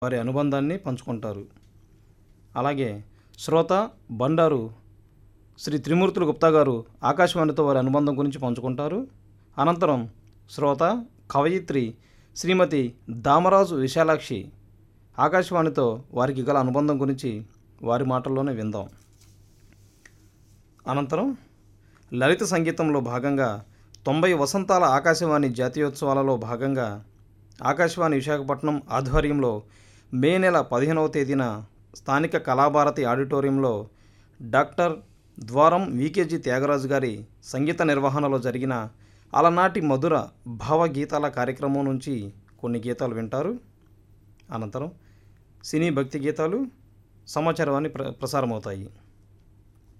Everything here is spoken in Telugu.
వారి అనుబంధాన్ని పంచుకుంటారు. అలాగే శ్రోత బండారు శ్రీ త్రిమూర్తులు గుప్తా గారు ఆకాశవాణితో వారి అనుబంధం గురించి పంచుకుంటారు. అనంతరం శ్రోత కవయిత్రి శ్రీమతి దామరాజు విశాలాక్షి ఆకాశవాణితో వారికి గల అనుబంధం గురించి వారి మాటల్లోనే విందాం. అనంతరం లలిత సంగీతంలో భాగంగా 90 వసంతాల ఆకాశవాణి జాతీయోత్సవాలలో భాగంగా ఆకాశవాణి విశాఖపట్నం ఆధ్వర్యంలో మే నెల 15వ తేదీన స్థానిక కళాభారతి ఆడిటోరియంలో డాక్టర్ ద్వారం వికేజీ త్యాగరాజు గారి సంగీత నిర్వహణలో జరిగిన అలనాటి మధుర భావగీతాల కార్యక్రమం నుంచి కొన్ని గీతాలు వింటారు. అనంతరం సినీ భక్తి గీతాలు సమాచారాన్ని ప్రసారమవుతాయి.